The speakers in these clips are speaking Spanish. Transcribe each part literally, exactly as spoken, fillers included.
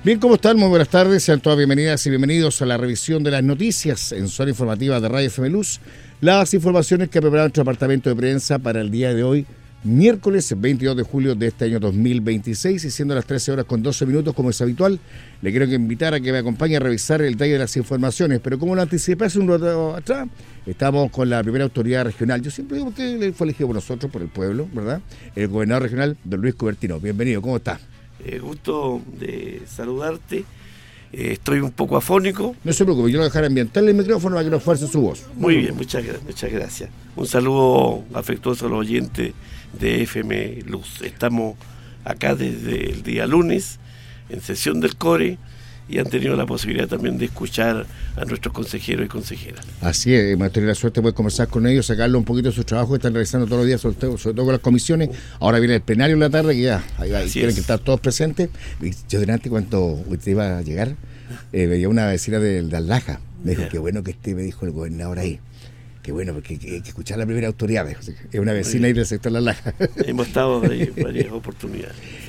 Bien, ¿cómo están? Muy buenas tardes, sean todas bienvenidas y bienvenidos a la revisión de las noticias en Zona Informativa de Radio F M Luz. Las informaciones que ha preparado nuestro departamento de prensa para el día de hoy, miércoles veintidós de julio de este año dos mil veintiséis, y siendo las trece horas con doce minutos como es habitual, le quiero invitar a que me acompañe a revisar el detalle de las informaciones, pero como lo anticipé hace un rato atrás, estamos con la primera autoridad regional. Yo siempre digo que fue elegido por nosotros, por el pueblo, ¿verdad? El gobernador regional, don Luis Cubertino. Bienvenido, ¿cómo está? Eh, gusto de saludarte. Eh, estoy un poco afónico. No se preocupe, yo lo voy a dejar ambientarle el micrófono para que no fuerce su voz. Muy bien, muchas, muchas gracias. Un saludo afectuoso a los oyentes de F M Luz. Estamos acá desde el día lunes en sesión del CORE y han tenido la posibilidad también de escuchar a nuestros consejeros y consejeras. Así es, hemos tenido la suerte de poder conversar con ellos, sacarle un poquito de su trabajo que están realizando todos los días, sobre todo, sobre todo con las comisiones. Ahora viene el plenario en la tarde, que ya ahí, ahí tienen que estar todos presentes. Yo delante, cuando usted iba a llegar, eh, veía una vecina de, de Alaja. Me dijo, yeah. Qué bueno que esté, me dijo el gobernador ahí. Qué bueno, porque hay que, que escuchar la primera autoridad. Es una vecina ahí del sector de Alaja. Hemos estado ahí en varias oportunidades. Sí.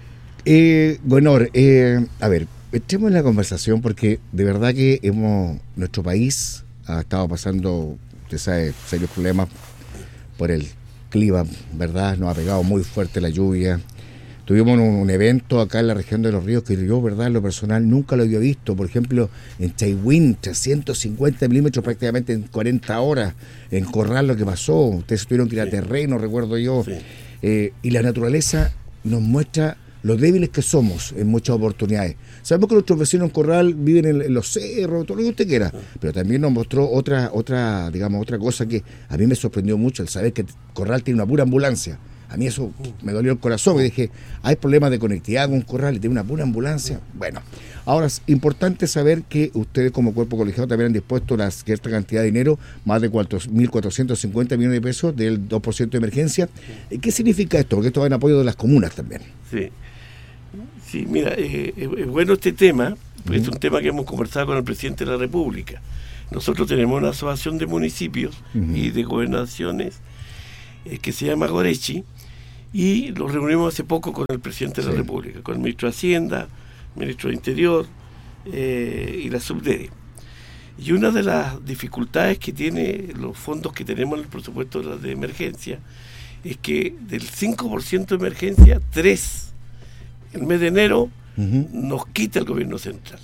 Eh, gobernador, eh, a ver, entremos en la conversación porque de verdad que hemos nuestro país ha estado pasando, usted sabe, serios problemas por el clima, ¿verdad? Nos ha pegado muy fuerte la lluvia. Tuvimos un, un evento acá en la región de Los Ríos que yo, ¿verdad?, en lo personal nunca lo había visto. Por ejemplo, en Chaihuín, trescientos cincuenta milímetros prácticamente en cuarenta horas. En Corral lo que pasó, ustedes tuvieron que ir a terreno, recuerdo yo. Sí. Eh, y la naturaleza nos muestra lo débiles que somos en muchas oportunidades. Sabemos que nuestros vecinos en Corral viven en, en los cerros, todo lo que usted quiera, pero también nos mostró otra, otra, digamos, otra cosa que a mí me sorprendió mucho, el saber que Corral tiene una pura ambulancia. A mí eso me dolió el corazón, y dije, hay problemas de conectividad con Corral y tiene una pura ambulancia. Bueno, ahora es importante saber que ustedes como cuerpo colegiado también han dispuesto la cierta cantidad de dinero, más de mil cuatrocientos cincuenta millones de pesos del dos por ciento de emergencia. ¿Qué significa esto? Porque esto va en apoyo de las comunas también. Sí. Sí, mira, eh, es bueno este tema, porque uh-huh. es un tema que hemos conversado con el presidente de la República. Nosotros tenemos una asociación de municipios uh-huh. y de gobernaciones eh, que se llama Gorechi, y lo reunimos hace poco con el presidente de la sí. República, con el ministro de Hacienda, el ministro de Interior eh, y la subdere. Y una de las dificultades que tiene los fondos que tenemos en el presupuesto de, de emergencia es que del cinco por ciento de emergencia, tres el mes de enero uh-huh. nos quita el gobierno central.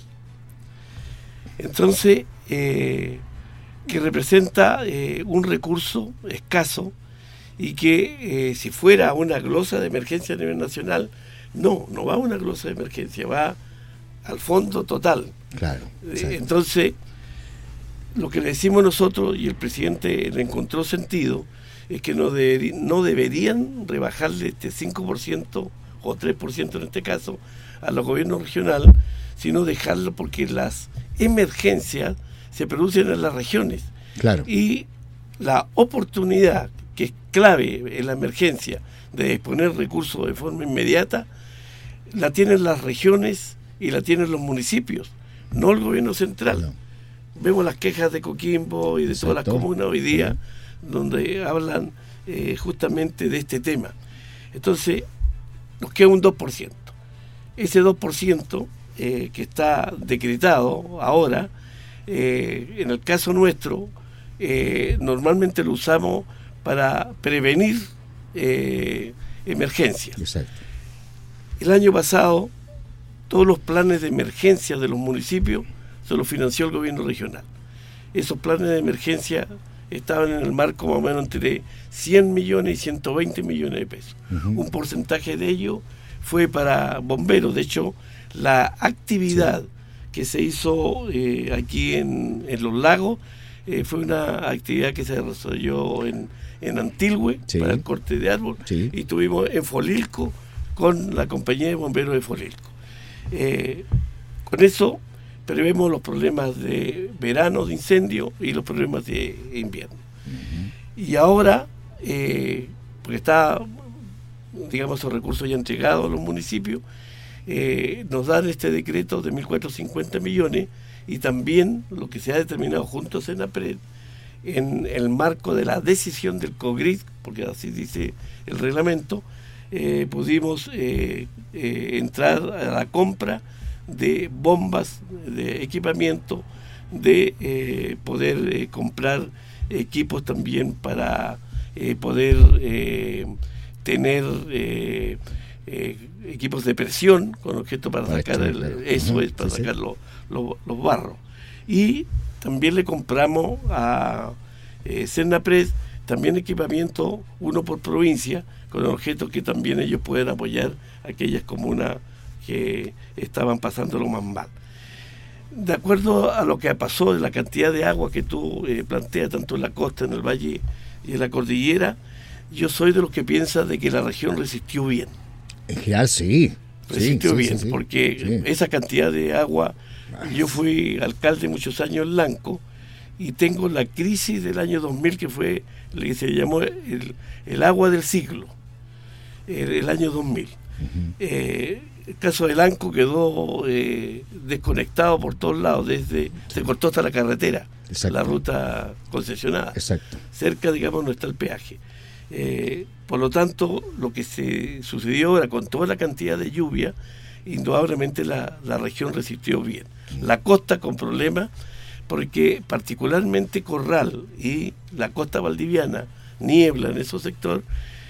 Entonces, eh, que representa eh, un recurso escaso y que eh, si fuera una glosa de emergencia a nivel nacional, no, no va a una glosa de emergencia, va al fondo total. Claro. Eh, entonces, lo que le decimos nosotros, y el presidente le encontró sentido, es que no, de, no deberían rebajarle este cinco por ciento o tres por ciento en este caso, a los gobiernos regionales, sino dejarlo porque las emergencias se producen en las regiones. Claro. Y la oportunidad, que es clave en la emergencia, de disponer recursos de forma inmediata, la tienen las regiones y la tienen los municipios, no el gobierno central. No. Vemos las quejas de Coquimbo y de Exacto. todas las comunas hoy día, sí. donde hablan eh, justamente de este tema. Entonces, nos queda un dos por ciento. Ese dos por ciento eh, que está decretado ahora, eh, en el caso nuestro, eh, normalmente lo usamos para prevenir eh, emergencias. Exacto. El año pasado, todos los planes de emergencia de los municipios se los financió el gobierno regional. Esos planes de emergencia estaban en el marco más o menos entre cien millones y ciento veinte millones de pesos. Uh-huh. Un porcentaje de ello fue para bomberos. De hecho, la actividad sí. que se hizo eh, aquí en, en Los Lagos eh, fue una actividad que se desarrolló en, en Antilhue sí. para el corte de árbol sí. y tuvimos en Folilco con la compañía de bomberos de Folilco. Eh, con eso prevemos los problemas de verano, de incendio, y los problemas de invierno. Uh-huh. Y ahora, eh, porque está, digamos, esos recursos ya entregados a los municipios, eh, nos dan este decreto de mil cuatrocientos cincuenta millones, y también lo que se ha determinado junto a Senapred, en el marco de la decisión del COGRID, porque así dice el reglamento, eh, pudimos eh, eh, entrar a la compra de bombas, de equipamiento, de eh, poder eh, comprar equipos también para eh, poder eh, tener eh, eh, equipos de presión con objeto para, para sacar el, claro. eso uh-huh. es para sí, sacar sí. Los, los, los barros. Y también le compramos a eh, Cernapred también equipamiento, uno por provincia, con objetos que también ellos pueden apoyar a aquellas comunas que estaban pasándolo más mal. De acuerdo a lo que pasó, de la cantidad de agua que tú eh, planteas, tanto en la costa, en el valle y en la cordillera, yo soy de los que piensa de que la región resistió bien. En general, sí. Resistió sí, bien, sí, sí, porque sí. esa cantidad de agua, yo fui alcalde muchos años en Lanco, y tengo la crisis del año dos mil, que fue lo que se llamó el, el agua del siglo, el, el año dos mil. Uh-huh. Eh, el caso de Lanco quedó eh, desconectado por todos lados, desde sí. se cortó hasta la carretera, exacto. La ruta concesionada. Exacto. Cerca, digamos, no está el peaje. Eh, por lo tanto, lo que se sucedió ahora con toda la cantidad de lluvia, indudablemente la, la región resistió bien. Uh-huh. La costa con problemas, porque particularmente Corral y la costa valdiviana, Niebla en esos sectores,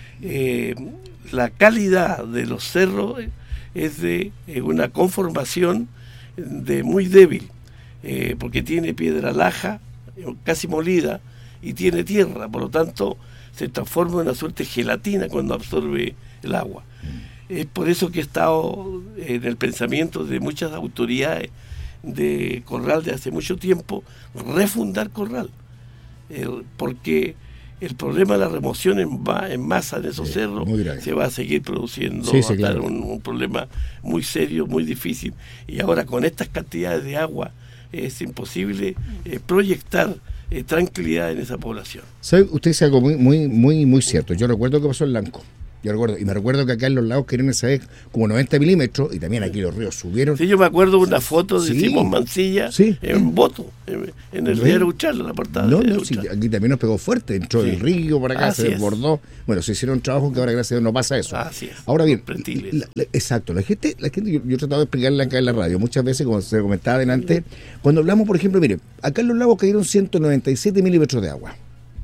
eh, la calidad de los cerros es de eh, una conformación de muy débil, eh, porque tiene piedra laja, casi molida, y tiene tierra, por lo tanto se transforma en una suerte de gelatina cuando absorbe el agua. Mm. Es por eso que he estado en el pensamiento de muchas autoridades de Corral de hace mucho tiempo, refundar Corral, eh, porque el problema de la remoción en, ma, en masa de esos sí, cerros se va a seguir produciendo, sí, sí, va a estar claro. un, un problema muy serio, muy difícil, y ahora con estas cantidades de agua es imposible eh, proyectar eh, tranquilidad en esa población. ¿Sabe? Usted dice algo muy, muy, muy, muy cierto. Yo recuerdo que pasó en Lanco. Yo recuerdo, y me recuerdo que acá en los lagos querían esa vez como noventa milímetros, y también aquí los ríos subieron. Sí, yo me acuerdo de una foto de sí, Simón Mancilla sí, en Voto, en, en el diario Uchal, en la portada. No, no, sí, aquí también nos pegó fuerte, entró sí. el río por acá, Así se desbordó. Es. Bueno, se hicieron trabajos que ahora gracias a Dios no pasa eso. Así es. Ahora bien, la, la, exacto, la gente, la gente yo, yo he tratado de explicarle acá en la radio, muchas veces, como se comentaba adelante, sí. cuando hablamos, por ejemplo, mire, acá en los lagos cayeron ciento noventa y siete milímetros de agua.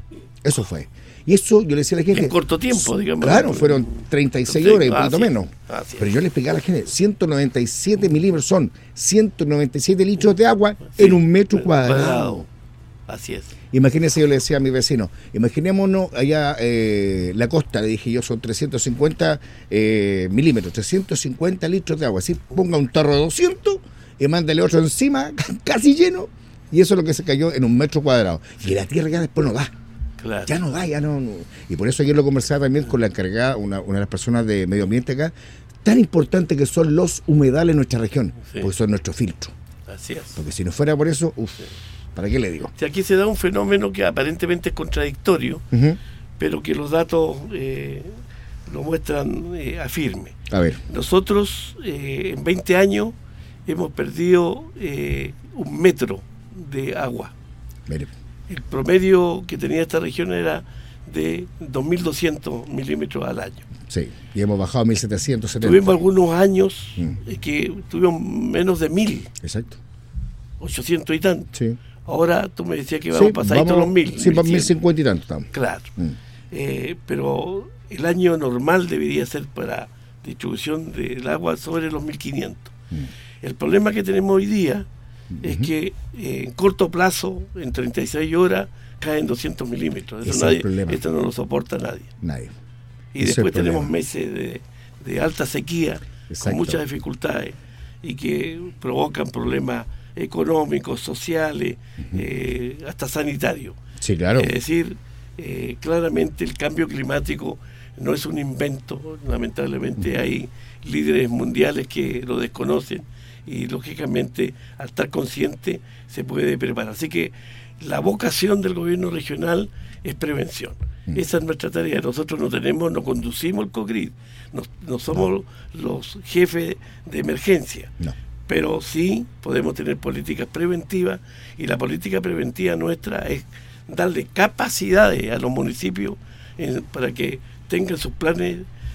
Eso fue. Y eso yo le decía a la gente... En corto tiempo, digamos. Claro, fueron treinta y seis horas, un poquito menos. Así Pero yo le explicaba a la gente, ciento noventa y siete milímetros son ciento noventa y siete litros de agua sí, en un metro cuadrado. cuadrado. Así es. Imagínense, yo le decía a mi vecino, imaginémonos allá eh, la costa, le dije yo, son trescientos cincuenta eh, milímetros, trescientos cincuenta litros de agua. Así ponga un tarro de doscientos y mándale otro encima, casi lleno, y eso es lo que se cayó en un metro cuadrado. Y la tierra ya después no da. Claro. Ya no da, ya no, no. Y por eso ayer lo conversaba también con la encargada, una, una de las personas de medio ambiente acá, tan importante que son los humedales en nuestra región, sí. porque son nuestro filtro. Así es. Porque si no fuera por eso, uff, ¿para qué le digo? Si aquí se da un fenómeno que aparentemente es contradictorio, uh-huh. pero que los datos eh, lo muestran eh, a firme. A ver. Nosotros eh, en veinte años hemos perdido eh, un metro de agua. Mire. El promedio que tenía esta región era de dos mil doscientos milímetros al año. Sí, y hemos bajado a mil setecientos setenta. Tuvimos algunos años mm. que tuvimos menos de mil. Exacto. ochocientos y tanto. Sí. Ahora tú me decías que vamos sí, a pasar todos los mil. Sí, para mil cincuenta y tanto estamos. Claro. Mm. Eh, pero el año normal debería ser para distribución del agua sobre los mil quinientos. Mm. El problema que tenemos hoy día es uh-huh. que eh, en corto plazo, en treinta y seis horas, caen doscientos milímetros. Eso nadie, esto no lo soporta nadie. Nadie. Y Ese después tenemos meses de, de alta sequía, Exacto. con muchas dificultades, y que provocan problemas económicos, sociales, uh-huh. eh, hasta sanitarios. Sí, claro. Es decir, eh, claramente el cambio climático no es un invento. Lamentablemente uh-huh. hay líderes mundiales que lo desconocen, y lógicamente al estar consciente se puede preparar. Así que la vocación del gobierno regional es prevención. Mm. Esa es nuestra tarea. Nosotros no tenemos, no conducimos el COGRID, no, no somos no. los jefes de emergencia, no. pero sí podemos tener políticas preventivas, y la política preventiva nuestra es darle capacidades a los municipios en, para que tengan sus planes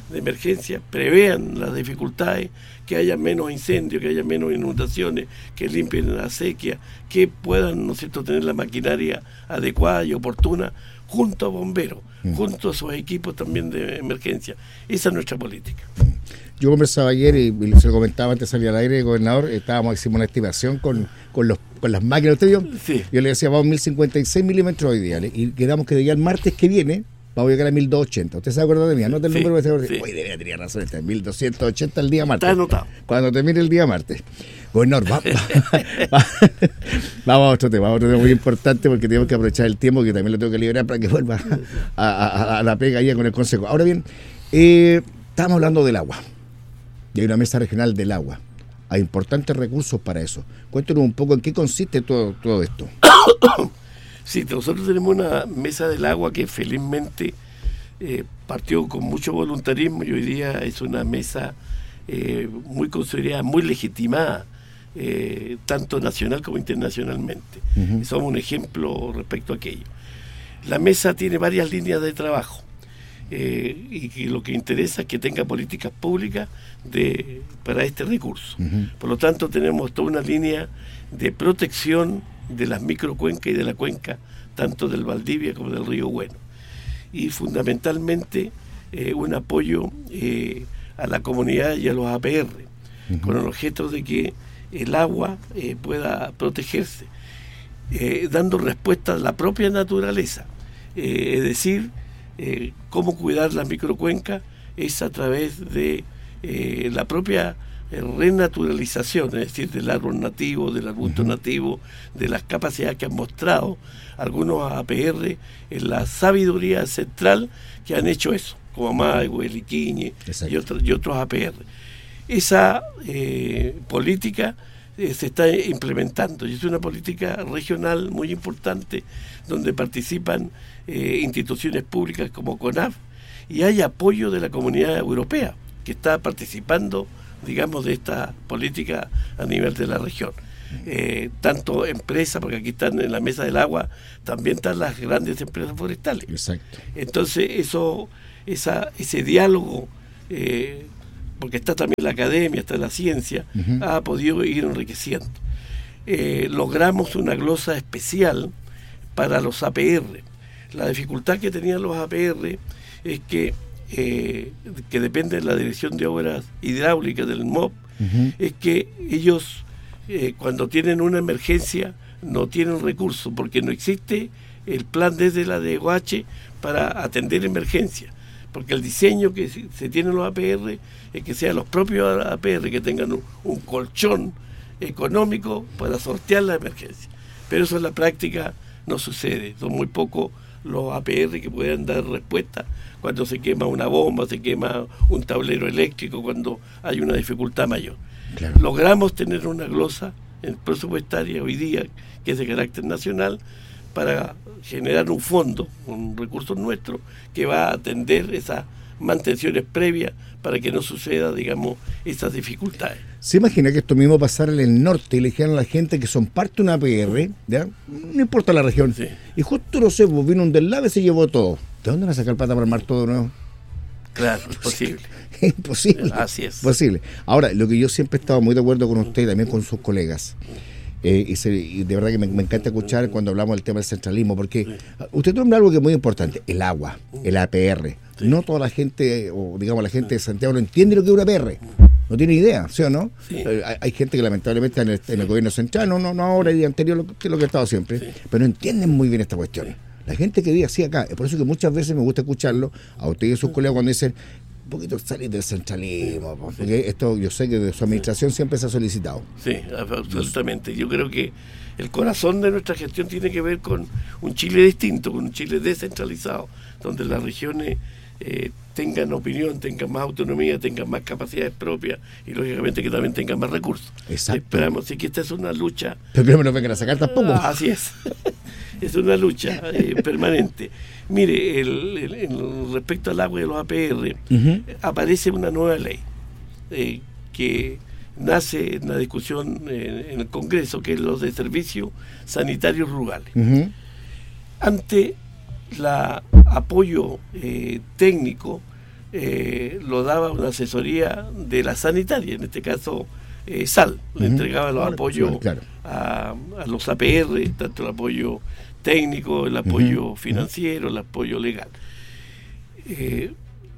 de emergencia prevean las dificultades, que haya menos incendios, que haya menos inundaciones, que limpien la sequía, que puedan, ¿no es cierto?, tener la maquinaria adecuada y oportuna junto a bomberos, mm. junto a sus equipos también de emergencia. Esa es nuestra política. Yo conversaba ayer y, y se lo comentaba antes de salir al aire, gobernador, estábamos hicimos una estimación con, con los con las máquinas, ¿usted vio? Sí. Yo le decía, vamos a mil cincuenta y seis milímetros hoy día, y quedamos que de ya el martes que viene vamos a llegar a mil doscientos ochenta. ¿Usted se acuerda de mí? Anota el sí, número. De sí. Uy, debe tener razón, está en mil doscientos ochenta el día martes. Está anotado. Cuando termine el día martes. Gobernador, va, va, va, vamos a otro tema, a otro tema muy importante, porque tenemos que aprovechar el tiempo, que también lo tengo que liberar para que vuelva a, a, a la pega ahí con el consejo. Ahora bien, eh, estamos hablando del agua. Y hay una mesa regional del agua. Hay importantes recursos para eso. Cuéntanos un poco en qué consiste todo, todo esto. Sí, nosotros tenemos una mesa del agua que felizmente eh, partió con mucho voluntarismo y hoy día es una mesa eh, muy considerada, muy legitimada, eh, tanto nacional como internacionalmente. Uh-huh. Somos un ejemplo respecto a aquello. La mesa tiene varias líneas de trabajo. Eh, y que lo que interesa es que tenga políticas públicas de, para este recurso. Uh-huh. Por lo tanto, tenemos toda una línea de protección de las microcuencas y de la cuenca, tanto del Valdivia como del Río Bueno. Y fundamentalmente eh, un apoyo eh, a la comunidad y a los A P R, uh-huh. con el objeto de que el agua eh, pueda protegerse, eh, dando respuesta a la propia naturaleza. Eh, es decir, Eh, cómo cuidar la microcuenca es a través de eh, la propia eh, renaturalización, es decir, del árbol nativo, del arbusto uh-huh. nativo, de las capacidades que han mostrado algunos A P R en la sabiduría ancestral que han hecho eso, como Amaigüe, Liquiñe y, otro, y otros A P R. Esa eh, política eh, se está implementando y es una política regional muy importante donde participan eh, instituciones públicas como CONAF y hay apoyo de la Comunidad Europea que está participando, digamos, de esta política a nivel de la región. Eh, tanto empresas, porque aquí están en la mesa del agua, también están las grandes empresas forestales. Exacto. Entonces eso, esa, ese diálogo, eh, porque está también la academia, está la ciencia, uh-huh. ha podido ir enriqueciendo. Eh, logramos una glosa especial para los A P R. La dificultad que tenían los A P R es que, eh, que depende de la Dirección de Obras Hidráulicas del M O P, uh-huh. es que ellos eh, cuando tienen una emergencia no tienen recursos, porque no existe el plan desde la D O H para atender emergencias, porque el diseño que se tiene en los A P R es que sean los propios A P R que tengan un, un colchón económico para sortear la emergencia. Pero eso en la práctica no sucede, son muy pocos los A P R que puedan dar respuesta cuando se quema una bomba, se quema un tablero eléctrico, cuando hay una dificultad mayor. Claro. Logramos tener una glosa presupuestaria hoy día que es de carácter nacional para generar un fondo, un recurso nuestro que va a atender esas mantenciones previas para que no suceda, digamos, esas dificultades. ¿Se imagina que esto mismo pasara en el norte y le dijeran a la gente que son parte de una A P R, ¿ya? No importa la región, sí. Y justo, no sé, pues vino un deslave y se llevó todo? ¿De dónde van a sacar plata para armar todo de nuevo? Claro, imposible. Imposible. Así es. Posible. Ahora, lo que yo siempre he estado muy de acuerdo con usted y también con sus colegas, eh, y, se, y de verdad que me, me encanta escuchar cuando hablamos del tema del centralismo, porque sí. usted nombra algo que es muy importante, el agua, el A P R. Sí. No toda la gente, o digamos la gente de Santiago no entiende lo que es un A P R. No tiene idea, ¿sí o no? Sí. Eh, hay, hay gente que lamentablemente en el, en el gobierno central, no, no, no ahora y anterior, lo que, lo que ha estado siempre, sí. pero no entienden muy bien esta cuestión. Sí. La gente que vive así acá, por eso que muchas veces me gusta escucharlo, a usted y a sus colegas cuando dicen, un poquito salir del centralismo, porque esto yo sé que de su administración siempre se ha solicitado. Sí, absolutamente. Yo creo que el corazón de nuestra gestión tiene que ver con un Chile distinto, con un Chile descentralizado, donde las regiones eh, tengan opinión, tengan más autonomía, tengan más capacidades propias y lógicamente que también tengan más recursos. Exacto. Esperamos, y que esta es una lucha. Pero que no nos vengan a sacar tampoco. Ah, así es. Es una lucha eh, permanente. Mire, el, el, el, respecto al agua y a los A P R, uh-huh. aparece una nueva ley eh, que nace en la discusión eh, en el Congreso, que es los de servicios sanitarios rurales. Uh-huh. Ante el apoyo eh, técnico eh, lo daba una asesoría de la sanitaria, en este caso eh, Sal, uh-huh. le entregaba los claro, apoyos claro. a, a los A P R, tanto el apoyo técnico, el apoyo uh-huh. financiero, el apoyo legal. Eh,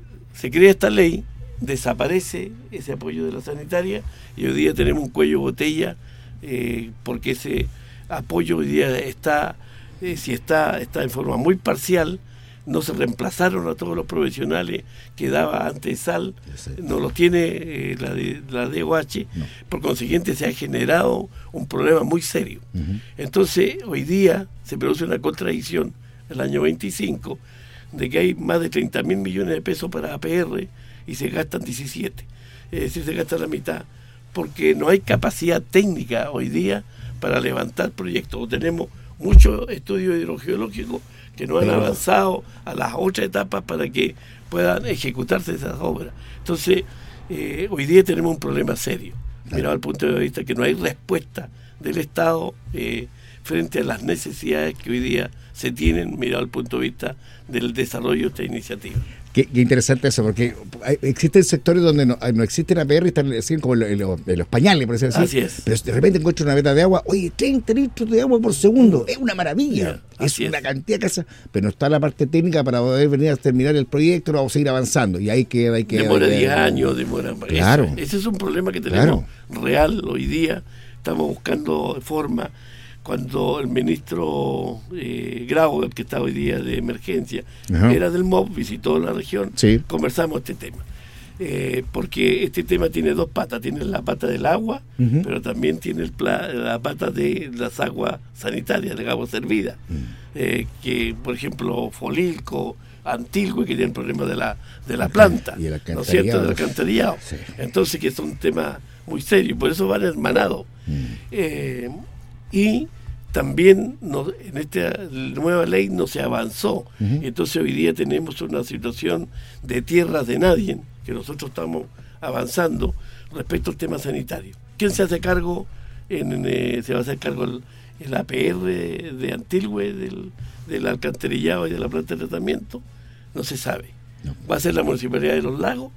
se crea esta ley, desaparece ese apoyo de la sanitaria y hoy día tenemos un cuello de botella eh, porque ese apoyo hoy día está, eh, si está, está en forma muy parcial, no se reemplazaron a todos los profesionales que daba antes Sal, sí. no los tiene eh, la, de, la D O H, no. Por consiguiente se ha generado un problema muy serio. Uh-huh. Entonces hoy día se produce una contradicción el año veinticinco de que hay más de treinta mil millones de pesos para A P R y se gastan diecisiete, es decir, se gasta la mitad, porque no hay capacidad técnica hoy día para levantar proyectos. O tenemos muchos estudios hidrogeológicos que no han Pero... avanzado a las otras etapas para que puedan ejecutarse esas obras. Entonces, eh, hoy día tenemos un problema serio, mirado al punto de vista que no hay respuesta del Estado eh, frente a las necesidades que hoy día se tienen, mirado al punto de vista del desarrollo de esta iniciativa. Qué, qué interesante eso, porque hay, existen sectores donde no, no existen A P R y están así como en, en, los, en los pañales, por decir así. Así es. Pero de repente encuentro una veta de agua, oye, treinta litros de agua por segundo, es una maravilla. Yeah, es una es. cantidad de casas, pero no está la parte técnica para poder venir a terminar el proyecto, no vamos a seguir avanzando. Y ahí queda, ahí queda. Demora diez años, demora. Claro. Eso, ese es un problema que tenemos claro. real hoy día. Estamos buscando forma. Cuando el ministro eh, Grau, el que está hoy día de emergencia, uh-huh. era del M O B, visitó la región, sí. conversamos este tema. Eh, porque este tema tiene dos patas, tiene la pata del agua, uh-huh. pero también tiene el pla- la pata de las aguas sanitarias, de agua servida, uh-huh. eh, que por ejemplo Folilco, Antilgue, que tienen problemas de la de la planta, y el ¿no es cierto?, del alcantarillado. Sí. Entonces, que es un tema muy serio, por eso van hermanados. Uh-huh. Eh, y también no, en esta nueva ley no se avanzó. Uh-huh. Entonces hoy día tenemos una situación de tierras de nadie, que nosotros estamos avanzando respecto al tema sanitario. ¿Quién se hace cargo? En, eh, se va a hacer cargo el, el A P R de, de Antilgue, del, del alcantarillado y de la planta de tratamiento. No se sabe. No. ¿Va a ser la Municipalidad de los Lagos?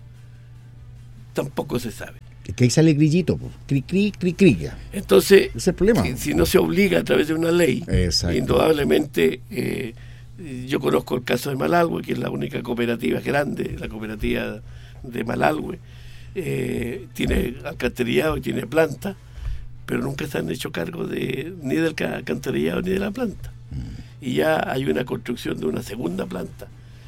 Tampoco se sabe. Que ahí sale grillito, cri, cri, cri, cri. Entonces, ese es el problema. Si, si no se obliga a través de una ley, exacto. indudablemente, eh, yo conozco el caso de Malalhue, que es la única cooperativa grande, la cooperativa de Malalhue, eh, tiene alcantarillado y tiene planta, pero nunca se han hecho cargo de ni del alcantarillado ni de la planta. Mm. Y ya hay una construcción de una segunda planta,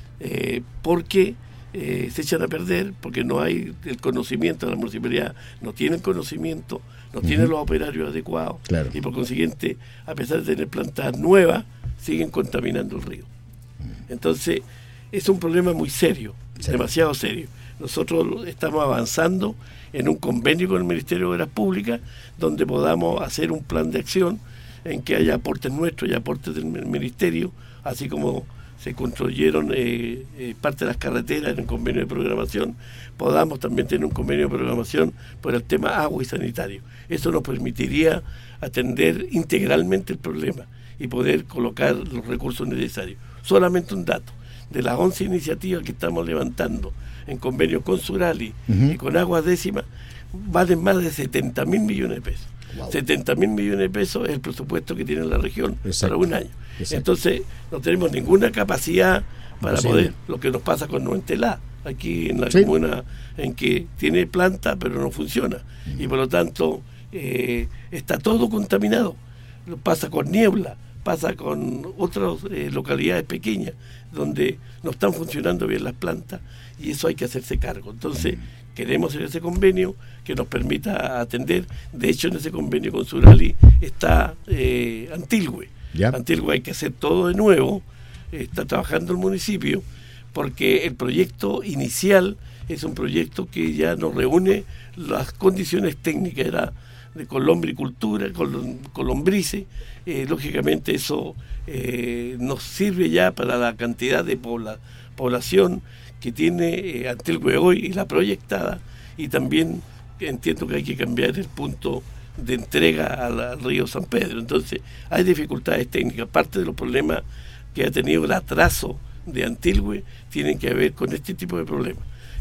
eh, porque Eh, se echan a perder porque no hay el conocimiento de la municipalidad, no tienen conocimiento, no uh-huh. tienen los operarios adecuados, claro. y por consiguiente, a pesar de tener plantas nuevas, siguen contaminando el río. Uh-huh. Entonces, es un problema muy serio, sí. demasiado serio. Nosotros estamos avanzando en un convenio con el Ministerio de Obras Públicas donde podamos hacer un plan de acción en que haya aportes nuestros y aportes del Ministerio, así como se construyeron eh, eh, parte de las carreteras en un convenio de programación, podamos también tener un convenio de programación por el tema agua y sanitario. Eso nos permitiría atender integralmente el problema y poder colocar los recursos necesarios. Solamente un dato, de las once iniciativas que estamos levantando en convenio con Surali uh-huh. y con Aguas Décimas, valen más de setenta mil millones de pesos. Wow. setenta mil millones de pesos es el presupuesto que tiene la región Exacto. para un año. Exacto. Entonces, no tenemos ninguna capacidad para no, poder, sí. lo que nos pasa con Nuentelá, aquí en la sí. comuna, en que tiene planta pero no funciona. Mm. Y por lo tanto, eh, está todo contaminado. Pasa con Niebla, pasa con otras eh, localidades pequeñas, donde no están funcionando bien las plantas, y eso hay que hacerse cargo. Entonces, mm. queremos hacer ese convenio que nos permita atender. De hecho, en ese convenio con Surali está eh, Antilgue. Yep. Antilgue hay que hacer todo de nuevo. Está trabajando el municipio porque el proyecto inicial es un proyecto que ya nos reúne las condiciones técnicas, era de con lombricultura, con, con lombrices. Eh, lógicamente eso eh, nos sirve ya para la cantidad de pobla, población que tiene eh, Antilgue hoy y la proyectada, y también entiendo que hay que cambiar el punto de entrega al, al río San Pedro. Entonces hay dificultades técnicas. Parte de los problemas que ha tenido el atraso de Antilgue tienen que ver con este tipo de problemas.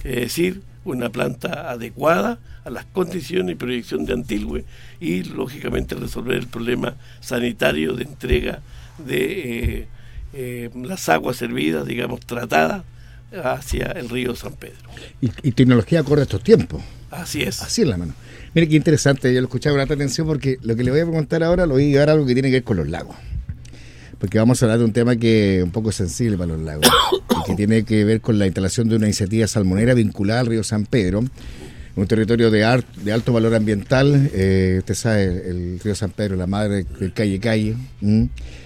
es decir, una planta adecuada a las condiciones y proyección de Antilgüe y lógicamente resolver el problema sanitario de entrega de eh, eh, las aguas servidas, digamos, tratadas hacia el río San Pedro. Y, y tecnología corre estos tiempos. Así es. Así es la mano. Mire qué interesante, yo lo escuchaba con alta atención porque lo que le voy a preguntar ahora lo voy a llevar a algo que tiene que ver con los lagos. Porque vamos a hablar de un tema que es un poco sensible para los lagos, y que tiene que ver con la instalación de una iniciativa salmonera vinculada al río San Pedro, un territorio de, art, de alto valor ambiental. Eh, usted sabe, el río San Pedro, la madre del calle calle, ¿Mm?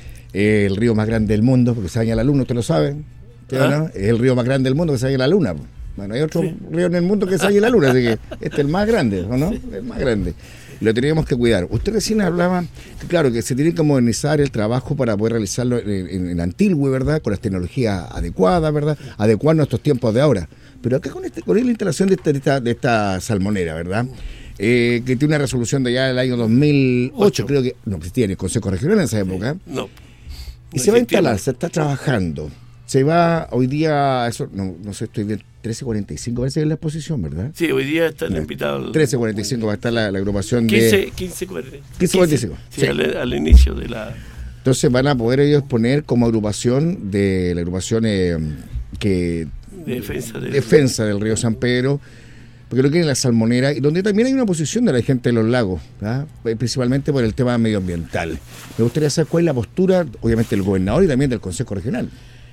eh, el río más grande del mundo, porque se baña a la luna, usted lo sabe, ¿Ah? ¿no? Es el río más grande del mundo que se baña a la luna. Bueno, hay otro sí. río en el mundo que se baña a la luna, así que este es el más grande, ¿o no? Sí. El más grande. Lo teníamos que cuidar. Usted recién hablaba, que claro, que se tiene que modernizar el trabajo para poder realizarlo en, en, en Antilgüe, ¿verdad? Con las tecnologías adecuadas, ¿verdad? Adecuarnos a estos tiempos de ahora. Pero acá con, este, con la instalación de esta, de esta, de esta salmonera, ¿verdad? Eh, que tiene una resolución de ya del año dos mil ocho, Ocho. creo que no existía en el Consejo Regional en esa época. No. Y no se va a instalar, se está trabajando. Se va hoy día, eso no, no sé, estoy bien, trece cuarenta y cinco parece que es la exposición, ¿verdad? Sí, hoy día están invitados. trece cuarenta y cinco va a estar la, la agrupación quince, de... quince cuarenta y cinco. quince cuarenta y cinco. Sí, sí. Al, al inicio de la... Entonces van a poder ellos poner como agrupación de la agrupación eh, que... De defensa, del... defensa del río San Pedro, porque lo que es la salmonera, y donde también hay una posición de la gente de los lagos, ¿ah? Principalmente por el tema medioambiental. Me gustaría saber cuál es la postura, obviamente, del gobernador y también del Consejo Regional.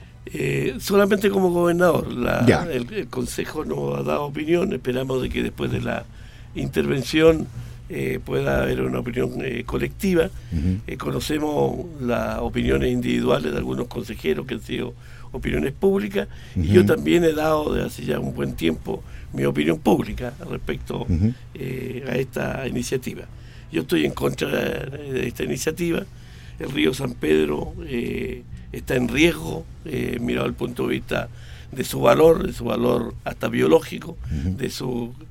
Eh, solamente como gobernador, la, el, el Consejo nos ha dado opinión, esperamos de que después de la intervención eh, pueda haber una opinión eh, colectiva. Uh-huh. eh, conocemos las opiniones individuales de algunos consejeros que han sido opiniones públicas, uh-huh. y yo también he dado desde hace ya un buen tiempo mi opinión pública respecto uh-huh. eh, a esta iniciativa. Yo estoy en contra de, de esta iniciativa. El río San Pedro eh, está en riesgo, eh, mirado desde el punto de vista de su valor, de su valor hasta biológico, uh-huh. de su